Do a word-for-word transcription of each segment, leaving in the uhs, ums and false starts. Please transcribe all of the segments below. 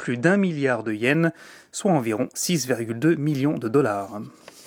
plus d'un milliard de yens, soit environ six virgule deux millions de dollars.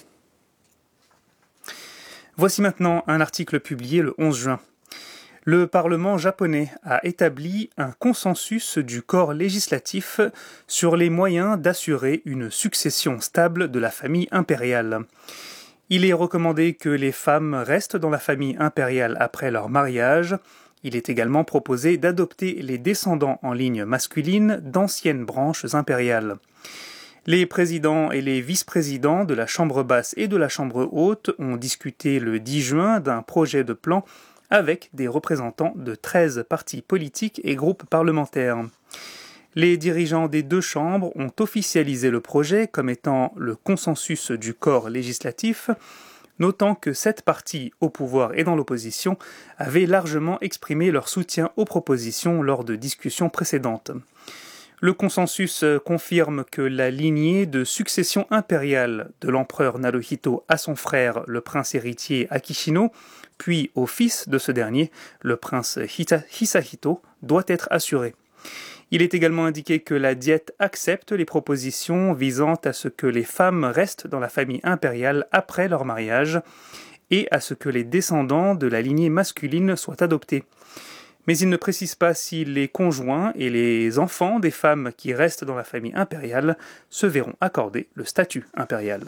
Voici maintenant un article publié le onze juin. Le Parlement japonais a établi un consensus du corps législatif sur les moyens d'assurer une succession stable de la famille impériale. Il est recommandé que les femmes restent dans la famille impériale après leur mariage. Il est également proposé d'adopter les descendants en ligne masculine d'anciennes branches impériales. Les présidents et les vice-présidents de la Chambre basse et de la Chambre haute ont discuté le dix juin d'un projet de plan avec des représentants de treize partis politiques et groupes parlementaires. Les dirigeants des deux chambres ont officialisé le projet comme étant le consensus du corps législatif, notant que sept partis au pouvoir et dans l'opposition avaient largement exprimé leur soutien aux propositions lors de discussions précédentes. Le consensus confirme que la lignée de succession impériale de l'empereur Naruhito à son frère, le prince héritier Akishino, puis au fils de ce dernier, le prince Hita- Hisahito, doit être assurée. Il est également indiqué que la diète accepte les propositions visant à ce que les femmes restent dans la famille impériale après leur mariage et à ce que les descendants de la lignée masculine soient adoptés. Mais il ne précise pas si les conjoints et les enfants des femmes qui restent dans la famille impériale se verront accorder le statut impérial.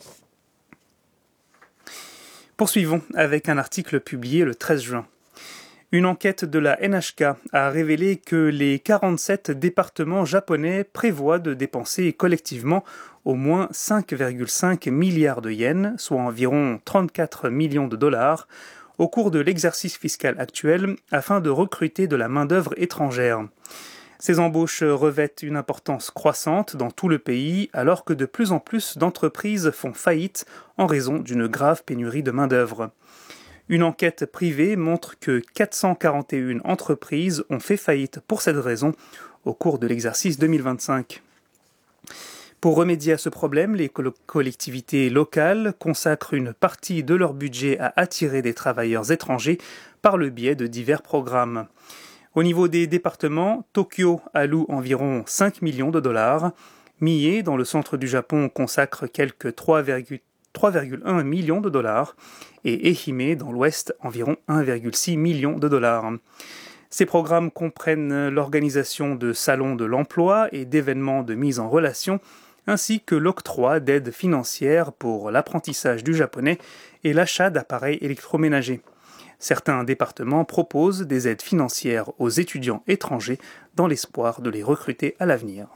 Poursuivons avec un article publié le treize juin. Une enquête de la N H K a révélé que les quarante-sept départements japonais prévoient de dépenser collectivement au moins cinq virgule cinq milliards de yens, soit environ trente-quatre millions de dollars, au cours de l'exercice fiscal actuel afin de recruter de la main-d'œuvre étrangère. Ces embauches revêtent une importance croissante dans tout le pays alors que de plus en plus d'entreprises font faillite en raison d'une grave pénurie de main-d'œuvre. Une enquête privée montre que quatre cent quarante et une entreprises ont fait faillite pour cette raison au cours de l'exercice deux mille vingt-cinq. Pour remédier à ce problème, les collectivités locales consacrent une partie de leur budget à attirer des travailleurs étrangers par le biais de divers programmes. Au niveau des départements, Tokyo alloue environ cinq millions de dollars, Mie, dans le centre du Japon, consacre quelques trois virgule un millions de dollars et Ehime, dans l'ouest, environ un virgule six million de dollars. Ces programmes comprennent l'organisation de salons de l'emploi et d'événements de mise en relation, ainsi que l'octroi d'aides financières pour l'apprentissage du japonais et l'achat d'appareils électroménagers. Certains départements proposent des aides financières aux étudiants étrangers dans l'espoir de les recruter à l'avenir.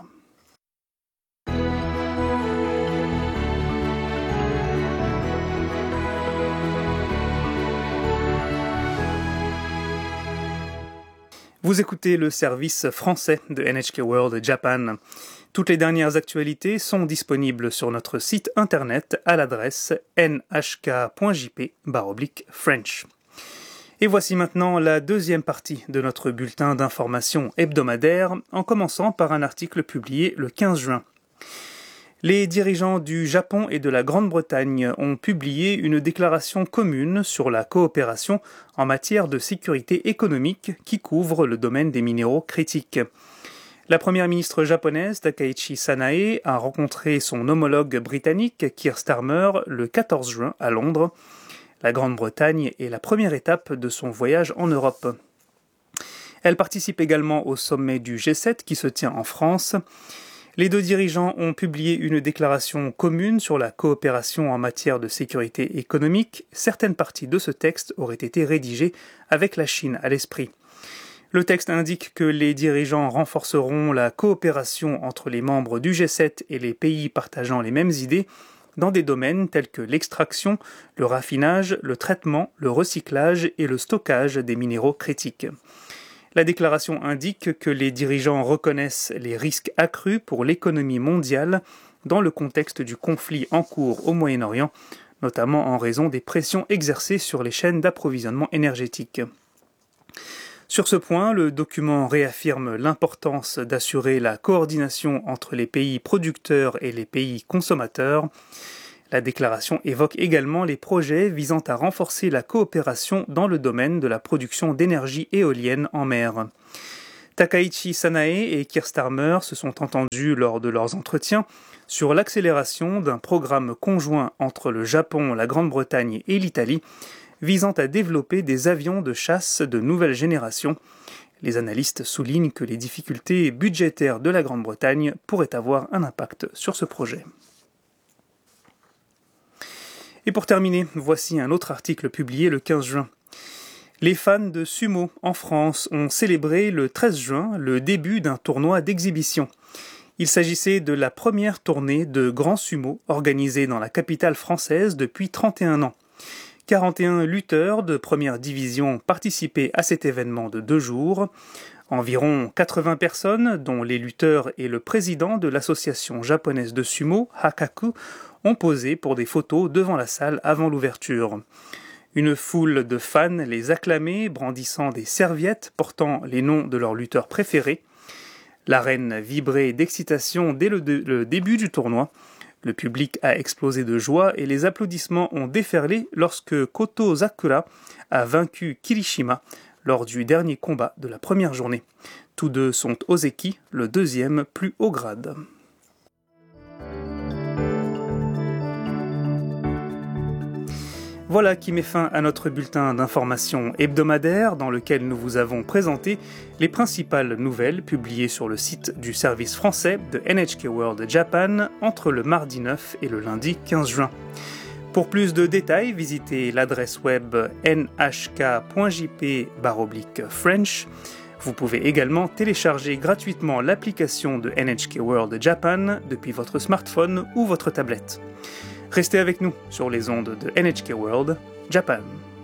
Vous écoutez le service français de N H K World Japan. Toutes les dernières actualités sont disponibles sur notre site internet à l'adresse n h k point j p slash french. Et voici maintenant la deuxième partie de notre bulletin d'information hebdomadaire, en commençant par un article publié le quinze juin. Les dirigeants du Japon et de la Grande-Bretagne ont publié une déclaration commune sur la coopération en matière de sécurité économique qui couvre le domaine des minéraux critiques. La première ministre japonaise, Takaichi Sanae, a rencontré son homologue britannique, Keir Starmer, le quatorze juin à Londres. La Grande-Bretagne est la première étape de son voyage en Europe. Elle participe également au sommet du G sept qui se tient en France. Les deux dirigeants ont publié une déclaration commune sur la coopération en matière de sécurité économique. Certaines parties de ce texte auraient été rédigées avec la Chine à l'esprit. Le texte indique que les dirigeants renforceront la coopération entre les membres du G sept et les pays partageant les mêmes idées dans des domaines tels que l'extraction, le raffinage, le traitement, le recyclage et le stockage des minéraux critiques. La déclaration indique que les dirigeants reconnaissent les risques accrus pour l'économie mondiale dans le contexte du conflit en cours au Moyen-Orient, notamment en raison des pressions exercées sur les chaînes d'approvisionnement énergétique. Sur ce point, le document réaffirme l'importance d'assurer la coordination entre les pays producteurs et les pays consommateurs. La déclaration évoque également les projets visant à renforcer la coopération dans le domaine de la production d'énergie éolienne en mer. Takaichi Sanae et Keir Starmer se sont entendus lors de leurs entretiens sur l'accélération d'un programme conjoint entre le Japon, la Grande-Bretagne et l'Italie, visant à développer des avions de chasse de nouvelle génération. Les analystes soulignent que les difficultés budgétaires de la Grande-Bretagne pourraient avoir un impact sur ce projet. Et pour terminer, voici un autre article publié le quinze juin. Les fans de sumo en France ont célébré le treize juin le début d'un tournoi d'exhibition. Il s'agissait de la première tournée de grand sumo organisée dans la capitale française depuis trente et un ans. quarante et un lutteurs de première division participaient à cet événement de deux jours. Environ quatre-vingts personnes, dont les lutteurs et le président de l'association japonaise de sumo, Hakaku, ont posé pour des photos devant la salle avant l'ouverture. Une foule de fans les acclamait, brandissant des serviettes portant les noms de leurs lutteurs préférés. L'arène vibrait d'excitation dès le, de- le début du tournoi. Le public a explosé de joie et les applaudissements ont déferlé lorsque Koto Sakura a vaincu Kirishima lors du dernier combat de la première journée. Tous deux sont Ozeki, le deuxième plus haut grade. Voilà qui met fin à notre bulletin d'information hebdomadaire dans lequel nous vous avons présenté les principales nouvelles publiées sur le site du service français de N H K World Japan entre le mardi neuf et le lundi quinze juin. Pour plus de détails, visitez l'adresse web n h k point j p slash french. Vous pouvez également télécharger gratuitement l'application de N H K World Japan depuis votre smartphone ou votre tablette. Restez avec nous sur les ondes de N H K World Japan.